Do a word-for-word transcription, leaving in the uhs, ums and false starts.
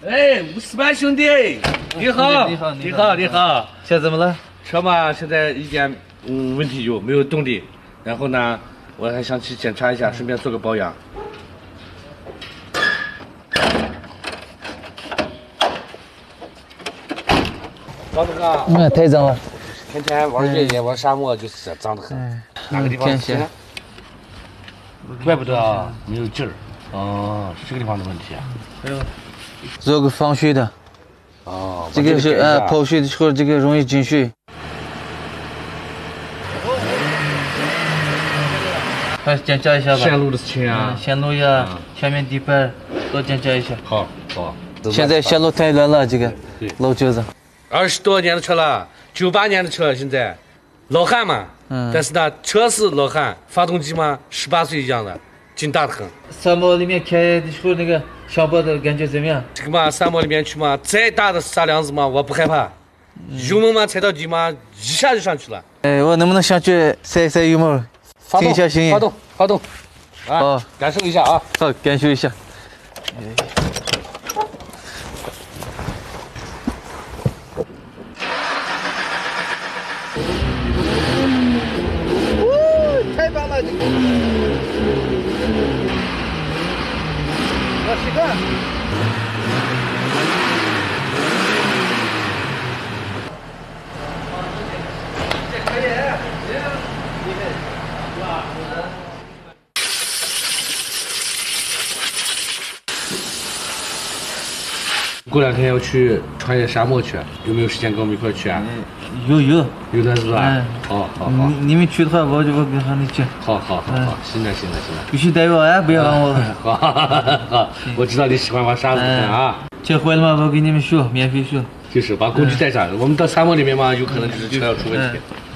哎，五十班兄弟，你好， 你好， 你好，你好。 现在怎么了？ 车嘛，现在一点嗯问题有，没有动力。然后呢，我还想去检查一下，顺便做个保养。老总啊， 嗯，太脏了。 天天玩越野，玩沙漠就是脏得很。 嗯， 哪个地方天险？ 怪不得啊，没有劲儿。哦，是这个地方的问题啊。 还有，做个防水的。 哦， 这个是呃泡水的时候，这个容易进水。快检查一下吧。 线路的事情啊， 线路呀，下面底盘都检查一下。 好，好。 现在线路太乱了，这个老车子。 二十多年的车了，九八年的车，现在老汉嘛。嗯。但是呢，车是老汉，发动机嘛，十八岁一样的，劲大的很。 沙漠里面开的时候，那个上坡的感觉怎么样？ 这个嘛，沙漠里面去嘛，再大的沙梁子嘛，我不害怕。油门嘛，踩到底嘛，一下就上去了。 哎，我能不能上去塞一塞油门？ 发动， 停一下行业。 发动，发动。啊，哦，感受一下啊。 好，感受一下。太棒了！我习惯。这可以， 过两天要去穿越沙漠去，有没有时间跟我们一块去啊？ 有有有的是吧？ 嗯， 好好好。 你你们去的话，我就我跟他们去。 好好好好，行了行了行了。 必须带我啊，不要让我。 好，好，我知道你喜欢玩沙子啊。 车坏了嘛，我给你们修，免费修。 就是把工具带上，我们到沙漠里面嘛，有可能就是车要出问题。